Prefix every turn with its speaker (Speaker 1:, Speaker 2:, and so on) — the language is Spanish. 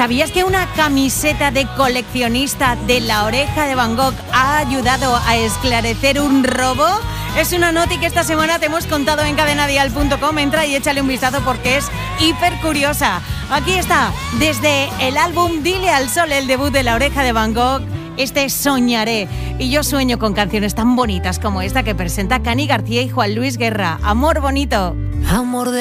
Speaker 1: ¿Sabías que una camiseta de coleccionista de La Oreja de Van Gogh ha ayudado a esclarecer un robo? Es una noti que esta semana te hemos contado en cadenadial.com. Entra y échale un vistazo porque es hiper curiosa. Aquí está, desde el álbum Dile al Sol, el debut de La Oreja de Van Gogh, este Soñaré. Y yo sueño con canciones tan bonitas como esta que presenta Cani García y Juan Luis Guerra. Amor bonito.
Speaker 2: Amor de